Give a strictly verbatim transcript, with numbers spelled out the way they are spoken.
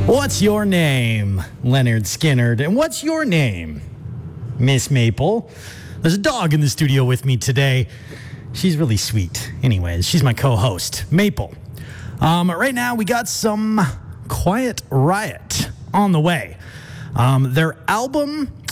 What's your name, Leonard Skinnard? And what's your name, Miss Maple? There's a dog in the studio with me today. She's really sweet. Anyways, she's my co-host, Maple. Um, right now, we got some Quiet Riot on the way. Um, their album